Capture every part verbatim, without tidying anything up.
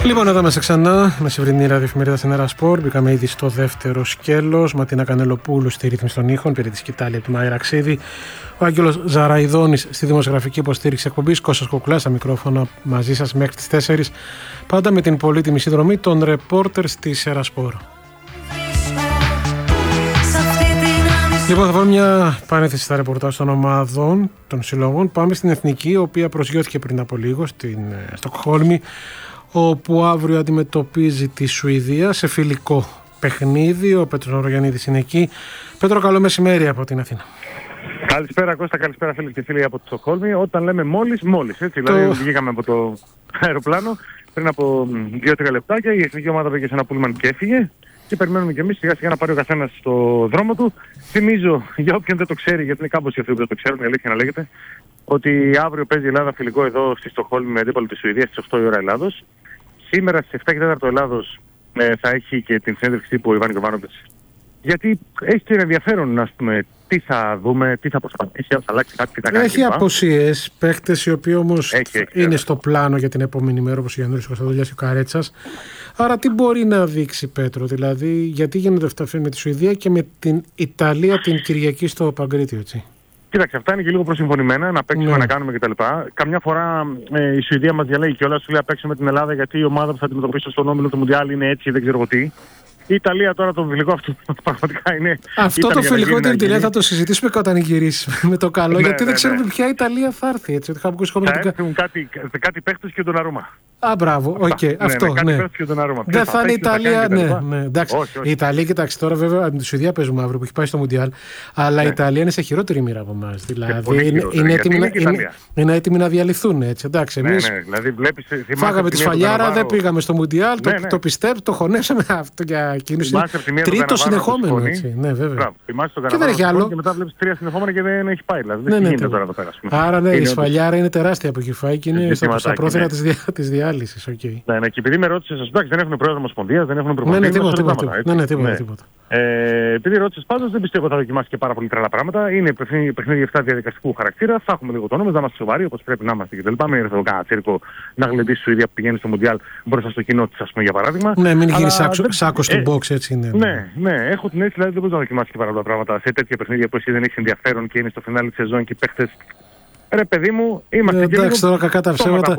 Λοιπόν, εδώ είμαστε ξανά με σημερινή ραδιοεφημερίδα στην Ερασπορ. Μπήκαμε ήδη στο δεύτερο σκέλος. Ματίνα Κανελοπούλου στη ρύθμιση των ήχων, πήρε τη σκητάλη από τη Μάη Ραξίδη. Ο Άγγελος Ζαραϊδόνης στη δημοσιογραφική υποστήριξη εκπομπής. Κώστας Κουκλάς στα μικρόφωνα μαζί σας μέχρι τις τέσσερις. Πάντα με την πολύτιμη συνδρομή των ρεπόρτερ της Ερασπορ. Λοιπόν, θα βάλουμε μια παρένθεση στα ρεπορτάζ των ομάδων των συλλόγων. Πάμε στην Εθνική, η οποία προσγειώθηκε πριν από λίγο στην Στοκχόλμη, όπου αύριο αντιμετωπίζει τη Σουηδία σε φιλικό παιχνίδι. Ο Πέτρος Νορογιαννίδης είναι εκεί. Πέτρο, καλό μεσημέρι από την Αθήνα. Καλησπέρα Κώστα, καλησπέρα φίλοι και φίλοι από τη Στοκχόλμη. Όταν λέμε μόλις, μόλις, έτσι, το... δηλαδή βγήκαμε από το αεροπλάνο πριν από δύο τρία λεπτάκια, η εθνική ομάδα πήγε σε ένα πούλμαν και έφυγε και περιμένουμε κι εμείς σιγά σιγά να πάρει ο καθένας στο δρόμο του. Θυμίζω, για όποιον δεν το ξέρει, γιατί είναι κάμπος για αυτοί που δεν το ξέρουν, η αλήθεια να λέγεται, ότι αύριο παίζει η Ελλάδα φιλικό εδώ στη Στοκχόλμη με αντίπαλο τη Σουηδία στις οκτώ η ώρα Ελλάδος. Σήμερα στις επτά και τέσσερα Ελλάδος ε, θα έχει και την συνέντευξη τύπου ο Ιβάν Γιοβάνοβιτς. Γιατί έχει και ενδιαφέρον να πούμε τι θα δούμε, τι θα προσπαθήσει, αν θα αλλάξει κάτι, τι θα κάνει. Έχει αποσίες, παίκτες οι οποίοι όμως έχει, έχει, είναι έχει. στο πλάνο για την επόμενη μέρα, όπως ο Γιαννούλης, ο Κωνσταντέλιας και ο Καρέτσας. Άρα τι μπορεί να δείξει, Πέτρο, δηλαδή, γιατί γίνεται αυτό με τη Σουηδία και με την Ιταλία την Κυριακή στο Παγκρίτιο, έτσι. Κοίταξε, αυτά είναι και λίγο προσυμφωνημένα, να παίξουμε, ναι. να κάνουμε κτλ. Καμιά φορά ε, η Σουηδία μας διαλέγει και όλα σου λέει να παίξουμε την Ελλάδα γιατί η ομάδα που θα αντιμετωπίσει στον όμιλο του Μουντιάλ είναι έτσι, δεν ξέρω τι. Η Ιταλία τώρα το φιλικό αυτό πραγματικά είναι. Αυτό το φιλικό την Ιταλία θα το συζητήσουμε όταν γυρίσει με το καλό, ναι, γιατί ναι, δεν ξέρουμε ναι. ποια Ιταλία θα έρθει. Έτσι, θα θα έρθουν κάτι, κάτι παίχτες και τον Αρούμα. Α, μπράβο, οκ, okay, αυτό. Ναι, ναι. Δεν θα είναι η Ιταλία. Ναι, ναι, εντάξει. Όχι, όχι. Η Ιταλία, κοιτάξτε τώρα, βέβαια, με τη Σουηδία παίζουμε αύριο που έχει πάει στο Μουντιάλ. Αλλά ναι. η Ιταλία είναι σε χειρότερη μοίρα από εμάς. Δηλαδή είναι, είναι, έτοιμη να, είναι, είναι έτοιμοι να διαλυθούν. Έτσι, εντάξει, εμείς ναι, ναι, δηλαδή βλέπεις, φάγαμε τη σφαλιάρα, δεν πήγαμε στο Μουντιάλ. Ναι, το, ναι. το πιστεύω, το χωνέσαμε αυτό για εκείνους. Τρίτο συνεχόμενο. Ναι, βέβαια. Και δεν έχει άλλο. Και μετά βλέπεις τρία συνεχόμενα και δεν έχει πάει. Δηλαδή δεν γίνεται τώρα το πέρασμα. Άρα ναι, η σφαλιάρα είναι τεράστια από εκεί φάει και είναι στα πρόθυρα τη διάλυσης. Okay. Ναι, ναι, και επειδή με ρώτησες, εντάξει, δεν έχουν πρόεδρο Ομοσπονδίας, δεν έχουν προπονητή. Ναι, ναι, τίποτα, τίποτα, ναι, ναι, τίποτα, ναι. τίποτα. Ε, επειδή ρώτησες πάντως, δεν πιστεύω ότι θα δοκιμάσει και πάρα πολύ τρελά πράγματα. Είναι παιχνίδι εφτά διαδικαστικού χαρακτήρα. Θα έχουμε λίγο το όνομα, θα είμαστε σοβαροί όπως πρέπει να είμαστε κτλ. Μην έρθει εδώ κανένα τσίρκο να γλεντήσει η Σουηδία που πηγαίνει στο Μουντιάλ μπροστά στο κοινό της, ας πούμε, για παράδειγμα. Ναι, μην γύρει σάκο του box, έτσι είναι. Ναι, ναι, έχω την αίσθηση δηλαδή δεν μπορεί να δοκιμάσει και πάρα πολλά πράγματα σε τέτοια παιχνίδια που εσύ δεν έχει ενδιαφέρον και είναι στο φινάλι της σεζόν και οι παίχτες. Ρε παιδί μου, είμαστε και εντάξει, τώρα κακά τα ψέματα.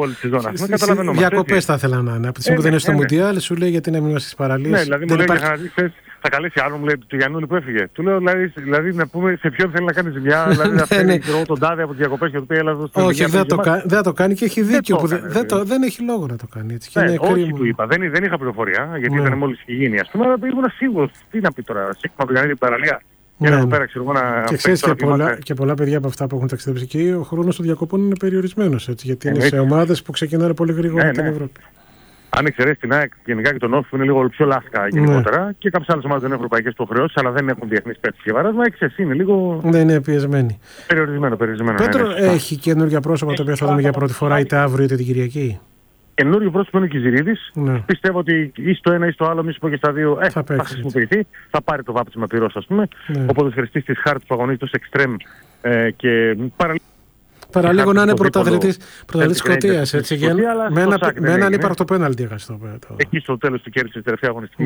Διακοπές θα ήθελα να είναι. Από τη στιγμή που δεν είναι στο Μουντιάλ, σου λέει γιατί να μην είμαστε στις παραλίες. Ναι, δηλαδή μου λέει θα καλέσει άλλο, μου λέει του Γιαννούλη που έφυγε. Του λέω δηλαδή να πούμε σε ποιον θέλει να κάνει ζημιά, δηλαδή να φέρει τον τάδε από τις διακοπές και του πει έλα εδώ στο όχι, δεν θα το κάνει και έχει δίκιο. Δεν έχει λόγο να το κάνει. Όχι, του είπα. Δεν είχα πληροφορία γιατί ήταν μόλις γίνει, ας πούμε, αλλά ήμουν σίγουρος. Τι να πει τώρα, σύγχρονα του Γιαννούλη παραλία. Ναι, ναι. Πέρα, ξέρω, να και ξέρεις και πολλά, και πολλά παιδιά από αυτά που έχουν ταξιδέψει εκεί, ο χρόνος των διακοπών είναι περιορισμένος, έτσι, γιατί είναι σε ομάδες που ξεκινάνε πολύ γρήγορα ναι, την ναι. Ευρώπη. Αν εξαιρέσει την ΑΕΚ γενικά και τον Όφη που είναι λίγο πιο λάσκα γενικότερα ναι. και κάποιες άλλες ομάδες δεν έχουν ευρωπαϊκές υποχρεώσεις αλλά δεν έχουν διεθνείς παίκτες και παράδειγμα, εξαιρέσει είναι λίγο. Ναι, είναι πιεσμένοι. Περιορισμένο, περιορισμένο. Πέτρο, ναι, ναι. έχει καινούργια πρόσωπα τα οποία θα δούμε για πρώτη φορά είτε αύριο είτε την Κυριακή. Καινούριο πρόσωπο είναι ο Κιζηρίδης. Ναι. Πιστεύω ότι ή στο ένα ή στο άλλο, μη σου πω και στα δύο, ε, θα, θα χρησιμοποιηθεί. Έτσι. Θα πάρει το βάπτισμα πυρός, ας πούμε. Ναι. Ο ποδοσφαιριστής της Χάρτης που αγωνίζεται ως εξτρέμ ε, και παραλίγο. Παραλίγο να είναι πρωταθλητής Σκωτίας, έτσι. Με ένα ανύπαρκτο πέναλτι έχασε. Εκεί στο τέλος του κέρδισε τη τελευταία αγωνιστική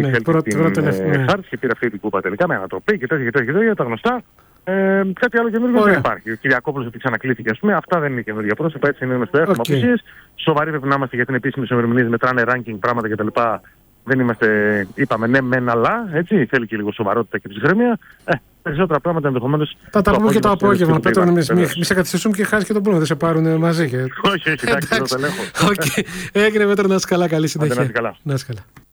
την Χάρτης και πήρε αυτή την κούπα τελικά με ανατροπή και τέτοια και τέτοια, τα γνωστά. Ε, κάτι άλλο καινούργιο δεν υπάρχει. Ο Κυριακόπουλος ότι ξανακλήθηκε, ας πούμε. Αυτά δεν είναι καινούργια πρόσωπα, έτσι είναι γνωστό. Έχουμε okay. απουσίες. Σοβαροί πρέπει να είμαστε για την επίσημη ημερομηνία, μετράνε ranking, πράγματα κτλ. Δεν είμαστε, είπαμε ναι, μεν, αλλά έτσι. Θέλει και λίγο σοβαρότητα και ψυχραιμία. Ε, περισσότερα πράγματα ενδεχομένως. Θα τα πούμε και το απόγευμα. Πέτρο, μη σε καθιστήσουμε και χάσει και τον πρώτο. Δεν σε πάρουν μαζί. Όχι, όχι, εντάξει, δεν το ελέγχω. Έγινε, Πέτρο, να είσαι καλά, καλή συνέχεια. Να είσαι καλά.